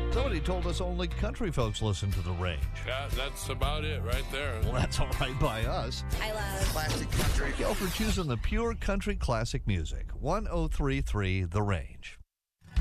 Somebody told us only country folks listen to The Range. Yeah, that's about it right there. Well, that's all right by us. I love Classic country. Thank y'all for choosing the pure country classic music. 1033 The Range.